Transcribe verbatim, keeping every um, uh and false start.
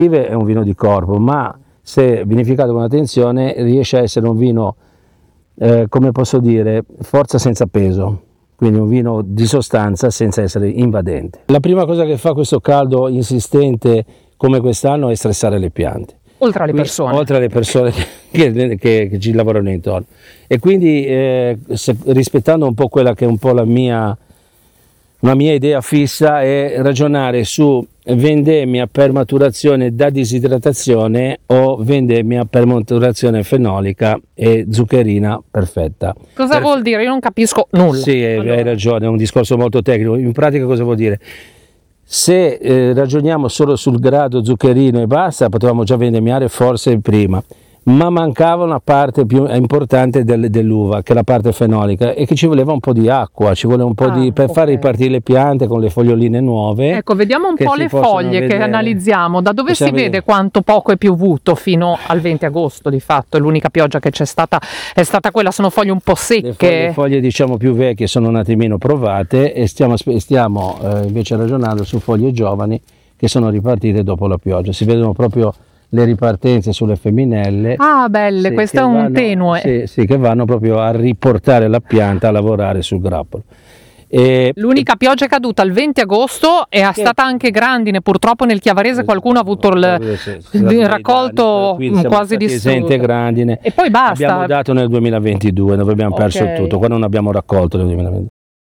è un vino di corpo, ma se vinificato con attenzione riesce a essere un vino, eh, come posso dire, forza senza peso, quindi un vino di sostanza senza essere invadente. La prima cosa che fa questo caldo insistente come quest'anno è stressare le piante. Oltre alle persone. Oltre alle persone che, che, che ci lavorano intorno. E quindi eh, se, rispettando un po' quella che è un po' la mia, una mia idea fissa, è ragionare su vendemmia per maturazione da disidratazione o vendemmia per maturazione fenolica e zuccherina perfetta. Cosa per... vuol dire? Io non capisco nulla. Sì, allora. Hai ragione, è un discorso molto tecnico. In pratica cosa vuol dire? Se eh, ragioniamo solo sul grado zuccherino e basta, potevamo già vendemmiare forse prima, ma mancava una parte più importante del, dell'uva, che è la parte fenolica, e che ci voleva un po' di acqua, ci voleva un po' ah, di per okay. far ripartire le piante con le foglioline nuove. Ecco, vediamo un po' le foglie vedere. Che analizziamo. Da dove Possiamo si vede vedere. Quanto poco è piovuto fino al venti agosto, di fatto? L'unica pioggia che c'è stata è stata quella, sono foglie un po' secche. Le foglie, le foglie diciamo più vecchie sono un attimino provate, e stiamo, stiamo eh, invece ragionando su foglie giovani che sono ripartite dopo la pioggia. Si vedono proprio le ripartenze sulle femminelle. Ah, belle, sì, questo è un vanno, tenue. Sì, sì, che vanno proprio a riportare la pianta a lavorare sul grappolo. E, L'unica pioggia è caduta il venti agosto e è stata anche grandine, purtroppo nel Chiavarese qualcuno ha avuto il, il raccolto danni, quasi distrutto. Grandine. E poi basta. Abbiamo dato nel duemilaventidue, dove abbiamo okay. perso tutto, qua non abbiamo raccolto nel duemilaventidue.